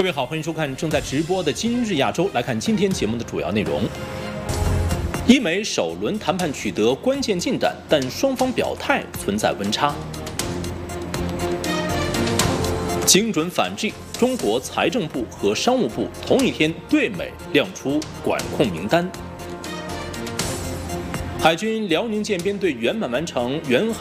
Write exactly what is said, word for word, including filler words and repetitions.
各位好，欢迎收看正在直播的《今日亚洲》。来看今天节目的主要内容：伊美首轮谈判取得关键进展，但双方表态存在温差。精准反制，中国财政部和商务部同一天对美亮出管控名单。海军辽宁舰编队圆满完成远海